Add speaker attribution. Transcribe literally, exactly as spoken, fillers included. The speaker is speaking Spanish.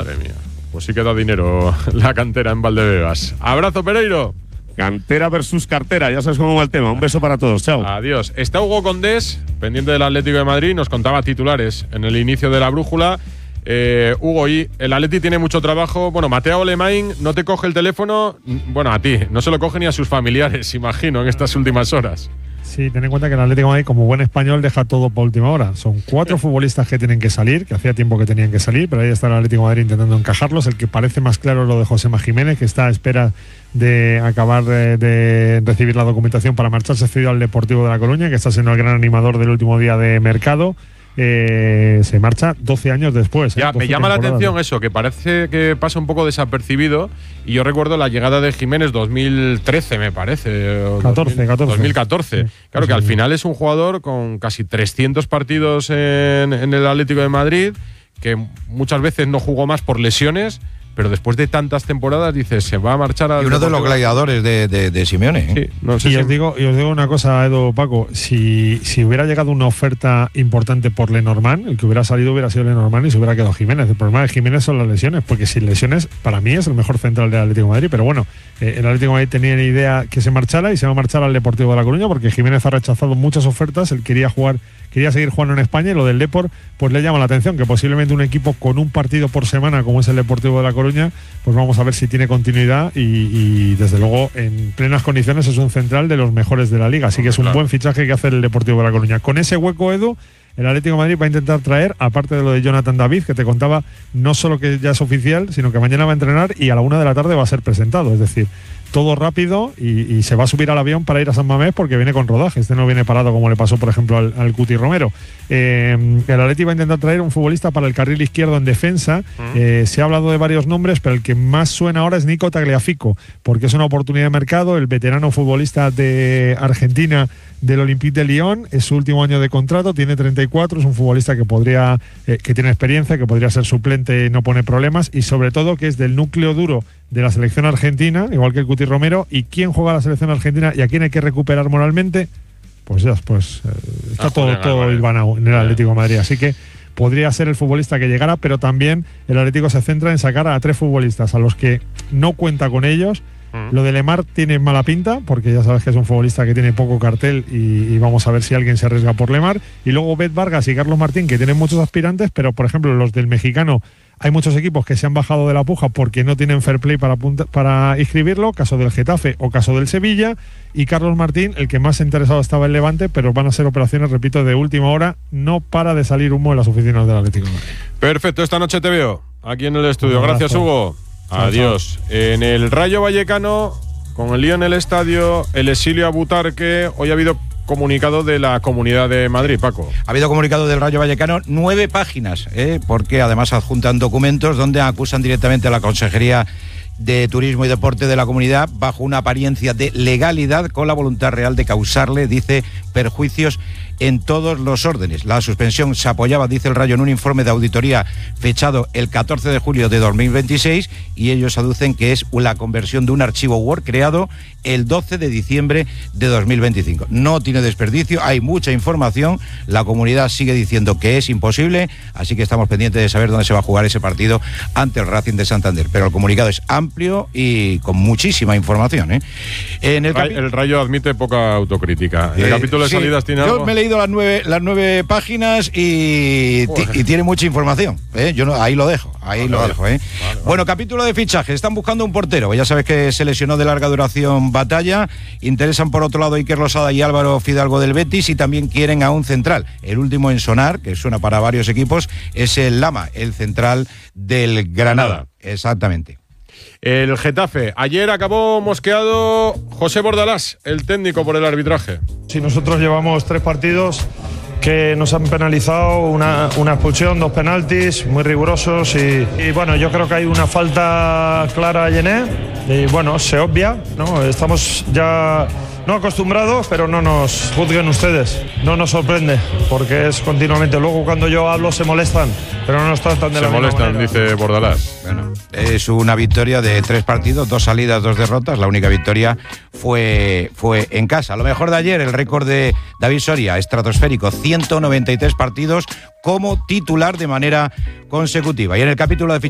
Speaker 1: Madre mía. Pues sí que da dinero la cantera en Valdebebas. Abrazo, Pereiro.
Speaker 2: Cantera versus cartera, ya sabes cómo va el tema. Un beso para todos, chao.
Speaker 1: Adiós. Está Hugo Condés, pendiente del Atlético de Madrid, nos contaba titulares en el inicio de la brújula. Eh, Hugo, y el Atleti tiene mucho trabajo. Bueno, Mateo Alemán no te coge el teléfono. Bueno, a ti, no se lo coge ni a sus familiares, imagino, en estas últimas horas.
Speaker 3: Sí, ten en cuenta que el Atlético de Madrid, como buen español, deja todo por última hora. Son cuatro futbolistas que tienen que salir, que hacía tiempo que tenían que salir, pero ahí está el Atlético de Madrid intentando encajarlos. El que parece más claro es lo de Josema Jiménez, que está a espera de acabar de, de recibir la documentación para marcharse cedido al Deportivo de La Coruña, que está siendo el gran animador del último día de mercado. Eh, se marcha doce años después.
Speaker 1: Ya,
Speaker 3: ¿eh?
Speaker 1: me llama la atención eso, que parece que pasa un poco desapercibido. Y yo recuerdo la llegada de Jiménez dos mil trece, me parece.
Speaker 3: catorce, catorce.
Speaker 1: dos mil catorce. Sí, claro que al final es un jugador con casi trescientos partidos en, en el Atlético de Madrid, que muchas veces no jugó más por lesiones. Pero después de tantas temporadas, dices, se va a marchar al.
Speaker 4: Y uno de los gladiadores de, de, de Simeone. ¿eh?
Speaker 1: Sí, no sé
Speaker 3: y,
Speaker 1: si...
Speaker 3: os digo, y os digo una cosa, Edu, Paco. Si, si hubiera llegado una oferta importante por Lenormand, el que hubiera salido hubiera sido Lenormand y se hubiera quedado Jiménez. El problema de Jiménez son las lesiones, porque sin lesiones, para mí es el mejor central del Atlético de Madrid. Pero bueno, eh, el Atlético de Madrid tenía la idea que se marchara y se va a marchar al Deportivo de La Coruña, porque Jiménez ha rechazado muchas ofertas. Él quería jugar. Quería seguir jugando en España y lo del Depor pues le llama la atención, que posiblemente un equipo con un partido por semana como es el Deportivo de La Coruña, pues vamos a ver si tiene continuidad y, y desde luego en plenas condiciones es un central de los mejores de la liga, así que es un buen fichaje que hace el Deportivo de La Coruña. Con ese hueco, Edu, el Atlético de Madrid va a intentar traer, aparte de lo de Jonathan David, que te contaba, no solo que ya es oficial, sino que mañana va a entrenar y a la una de la tarde va a ser presentado, es decir, todo rápido y, y se va a subir al avión para ir a San Mamés porque viene con rodaje. Este no viene parado como le pasó, por ejemplo, al, al Cuti Romero. Eh, el Atleti va a intentar traer un futbolista para el carril izquierdo en defensa. Eh, se ha hablado de varios nombres, pero el que más suena ahora es Nico Tagliafico, porque es una oportunidad de mercado. El veterano futbolista de Argentina del Olympique de Lyon, es su último año de contrato, tiene treinta y cuatro, es un futbolista que podría, eh, que tiene experiencia, que podría ser suplente y no pone problemas, y sobre todo que es del núcleo duro de la selección argentina, igual que el Cuti Romero. ¿Y quién juega a la selección argentina y a quién hay que recuperar moralmente? Pues ya, pues eh, está ah, todo, todo hilvanado en el Atlético de Madrid, así que podría ser el futbolista que llegara, pero también el Atlético se centra en sacar a tres futbolistas a los que no cuenta con ellos. Lo de Lemar tiene mala pinta, porque ya sabes que es un futbolista que tiene poco cartel y, y vamos a ver si alguien se arriesga por Lemar. Y luego Bet Vargas y Carlos Martín, que tienen muchos aspirantes, pero por ejemplo los del mexicano, hay muchos equipos que se han bajado de la puja porque no tienen fair play para, para inscribirlo, caso del Getafe o caso del Sevilla. Y Carlos Martín, el que más interesado estaba en Levante, pero van a ser operaciones, repito, de última hora. No para de salir humo en las oficinas del Atlético de Madrid.
Speaker 1: Perfecto, esta noche te veo aquí en el estudio. Gracias, Hugo. Adiós. En el Rayo Vallecano, con el lío en el estadio, el exilio a Butarque, hoy ha habido comunicado de la Comunidad de Madrid, Paco.
Speaker 4: Ha habido comunicado del Rayo Vallecano, nueve páginas, ¿eh? porque además adjuntan documentos donde acusan directamente a la Consejería de Turismo y Deporte de la Comunidad bajo una apariencia de legalidad con la voluntad real de causarle, dice, perjuicios en todos los órdenes. La suspensión se apoyaba, dice el Rayo, en un informe de auditoría fechado el catorce de julio de dos mil veintiséis y ellos aducen que es la conversión de un archivo Word creado el doce de diciembre de dos mil veinticinco. No tiene desperdicio, hay mucha información, la comunidad sigue diciendo que es imposible, así que estamos pendientes de saber dónde se va a jugar ese partido ante el Racing de Santander. Pero el comunicado es amplio y con muchísima información. ¿eh? En el, capi-
Speaker 1: el Rayo admite poca autocrítica. En el
Speaker 4: eh,
Speaker 1: capítulo de
Speaker 4: sí,
Speaker 1: salidas tiene
Speaker 4: yo
Speaker 1: algo.
Speaker 4: me he leído las nueve, las nueve páginas y, t- y tiene mucha información. ¿eh? Yo no, ahí lo dejo, ahí vale, lo vale. dejo. ¿eh? Vale, vale. Bueno, capítulo de fichajes. Están buscando un portero. Ya sabes que se lesionó de larga duración Batalla. Interesan por otro lado Iker Losada y Álvaro Fidalgo del Betis y también quieren a un central. El último en sonar, que suena para varios equipos, es el Lama, el central del Granada. Nada. Exactamente.
Speaker 1: El Getafe. Ayer acabó mosqueado José Bordalás, el técnico, por el arbitraje.
Speaker 5: Si nosotros llevamos tres partidos que nos han penalizado, una, una expulsión, dos penaltis muy rigurosos y, y bueno, yo creo que hay una falta clara a Yené y bueno, se obvia, ¿no? Estamos ya no acostumbrados, pero no nos juzguen ustedes, no nos sorprende porque es continuamente, luego cuando yo hablo se molestan, pero no nos tratan de
Speaker 1: se
Speaker 5: la misma
Speaker 1: molestan,
Speaker 5: manera.
Speaker 1: dice Bordalás.
Speaker 4: Bueno, es una victoria de tres partidos, dos salidas, dos derrotas. La única victoria fue, fue en casa. Lo mejor de ayer, el récord de David Soria, estratosférico, ciento noventa y tres partidos como titular de manera consecutiva. Y en el capítulo de